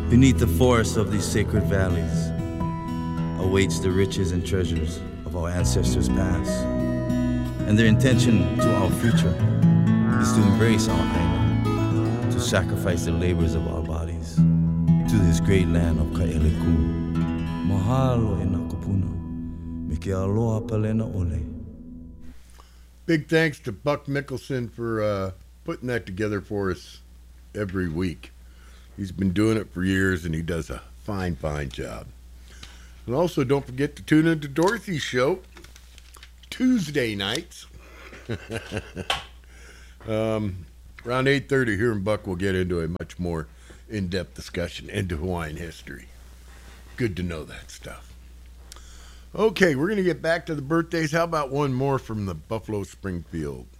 Beneath the forests of these sacred valleys awaits the riches and treasures of our ancestors past. And their intention to our future is to embrace our Aina, to sacrifice the labors of our bodies to this great land of Kaeleku. Mahalo e nā kupuna, me ke aloha palena ole. Big thanks to Buck Mickelson for putting that together for us every week. He's been doing it for years, and he does a fine, fine job. And also, don't forget to tune into Dorothy's show Tuesday nights. Around 8:30 here in Buck, we'll get into a much more in-depth discussion into Hawaiian history. Good to know that stuff. Okay, we're going to get back to the birthdays. How about one more from the Buffalo Springfield?